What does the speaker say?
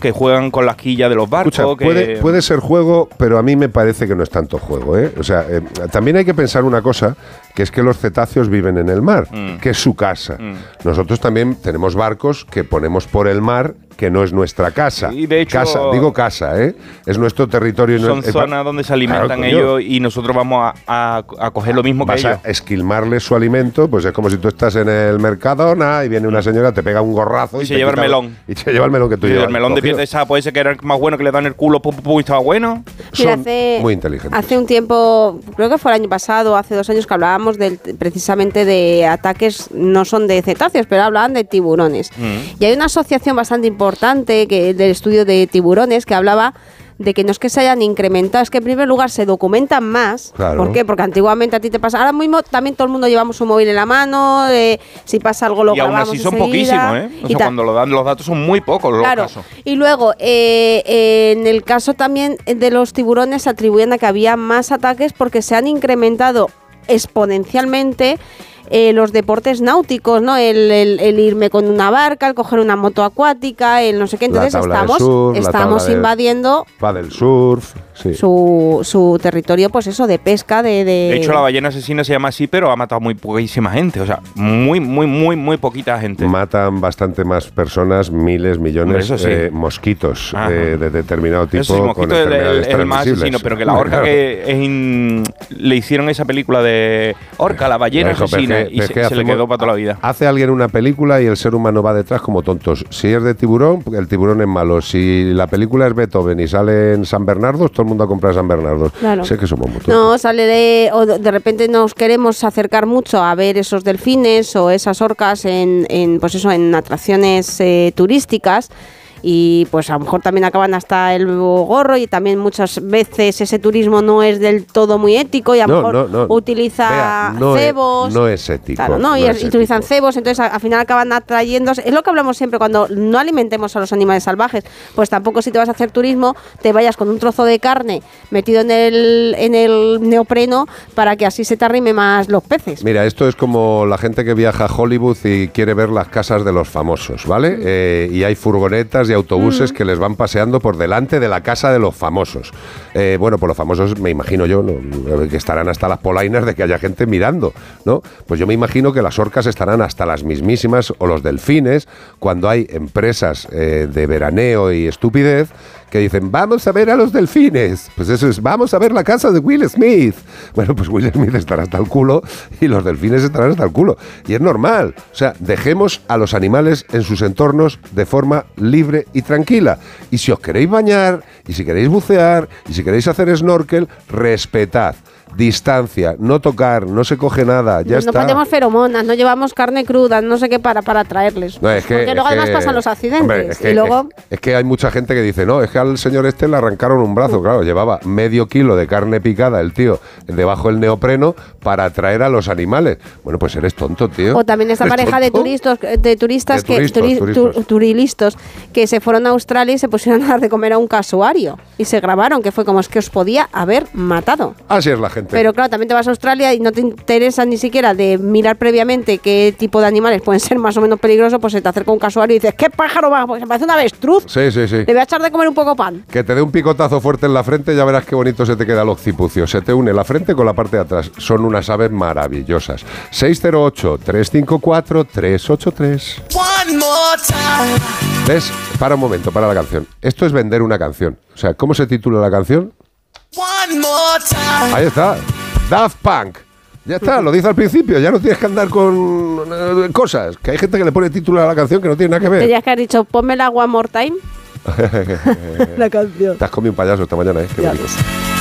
que juegan con las quillas de los barcos. Escucha, puede ser juego, pero a mí me parece que no es tanto juego, ¿eh? O sea, también hay que pensar una cosa, que es que los cetáceos viven en el mar, que es su casa. Nosotros también tenemos barcos que ponemos por el mar, que no es nuestra casa. Y de hecho, casa, ¿eh? Es nuestro territorio. Son zonas donde se alimentan ellos y nosotros vamos a coger lo mismo que ellos. Vas a esquilmarles su alimento, pues es como si tú estás en el Mercadona y viene una señora, te pega un gorrazo y se lleva el melón. Y se lleva el melón que tú llevas. El melón de pieza esa puede ser que era más bueno, que le dan el culo, y estaba bueno. Son muy inteligentes. Hace un tiempo, creo que fue el año pasado, hace 2 años, que hablábamos precisamente de ataques, no son de cetáceos, pero hablaban de tiburones. Y hay una asociación bastante importante del estudio de tiburones que hablaba de que no es que se hayan incrementado, es que en primer lugar se documentan más. Claro. ¿Por qué? Porque antiguamente a ti te pasa. Ahora mismo también todo el mundo llevamos un móvil en la mano, si pasa algo lo grabamos. Y aún así son poquísimos, ¿eh? O sea, cuando lo dan los datos son muy pocos los casos. Y luego, en el caso también de los tiburones, se atribuyen a que había más ataques porque se han incrementado exponencialmente los deportes náuticos, ¿no? El irme con una barca, el coger una moto acuática, el no sé qué. Entonces estamos invadiendo paddle surf, sí. su territorio, pues eso, de pesca, De hecho, la ballena asesina se llama así, pero ha matado muy poquísima gente. O sea, muy poquita gente. Matan bastante más personas, miles, millones, mosquitos de determinado tipo. Eso sí, mosquito es el más asesino, pero que la orca le hicieron esa película de Orca, la ballena asesina, y se le quedó para toda la vida. Hace alguien una película y el ser humano va detrás como tontos. Si es de tiburón, el tiburón es malo. Si la película es Beethoven y sale en San Bernardo, todo el mundo a comprar San Bernardo. Claro. Sé que somos muy tontos. No, de repente nos queremos acercar mucho a ver esos delfines o esas orcas en atracciones turísticas. Y pues a lo mejor también acaban hasta el gorro, y también muchas veces ese turismo no es del todo muy ético y a lo mejor utiliza cebos. No es ético. Claro, y utilizan cebos, entonces al final acaban atrayéndose. Es lo que hablamos siempre, cuando no alimentemos a los animales salvajes, pues tampoco, si te vas a hacer turismo, te vayas con un trozo de carne metido en el neopreno para que así se te arrime más los peces. Mira, esto es como la gente que viaja a Hollywood y quiere ver las casas de los famosos, ¿vale? Y hay furgonetas y autobuses que les van paseando por delante de la casa de los famosos. Bueno, pues los famosos, me imagino yo, ¿no? Que estarán hasta las polainas de que haya gente mirando, ¿no? Pues yo me imagino que las orcas estarán hasta las mismísimas, o los delfines, cuando hay empresas de veraneo y estupidez que dicen, vamos a ver a los delfines. Pues eso es, vamos a ver la casa de Will Smith. Bueno, pues Will Smith estará hasta el culo y los delfines estarán hasta el culo. Y es normal. O sea, dejemos a los animales en sus entornos de forma libre y tranquila. Y si os queréis bañar, y si queréis bucear, y si queréis hacer snorkel, respetad. Distancia, no tocar, no se coge nada, ya está. No ponemos feromonas, no llevamos carne cruda, no sé qué para traerles. No, porque luego además pasan los accidentes. Hombre, es que hay mucha gente que dice, no, es que al señor este le arrancaron un brazo. Claro, llevaba medio kilo de carne picada el tío debajo del neopreno para atraer a los animales. Bueno, pues eres tonto, tío. O también esta pareja de turistas que se fueron a Australia y se pusieron a dar de comer a un casuario y se grabaron, que fue como es que os podía haber matado. Así es la gente. Pero claro, también te vas a Australia y no te interesa ni siquiera de mirar previamente qué tipo de animales pueden ser más o menos peligrosos, pues se te acerca un casuario y dices, ¿qué pájaro va? Pues se parece una avestruz. Sí. Le voy a echar de comer un poco pan. Que te dé un picotazo fuerte en la frente, ya verás qué bonito se te queda el occipucio. Se te une la frente con la parte de atrás. Son unas aves maravillosas. 608-354-383. ¿Ves? Para un momento, para la canción. Esto es vender una canción. O sea, ¿cómo se titula la canción? Ahí está, Daft Punk. Ya está, lo dice al principio, ya no tienes que andar con cosas. Que hay gente que le pone título a la canción que no tiene nada que ver. Tenías que haber dicho, pónmela one more time. La canción. Te has comido un payaso esta mañana, ¿eh? Qué bonito.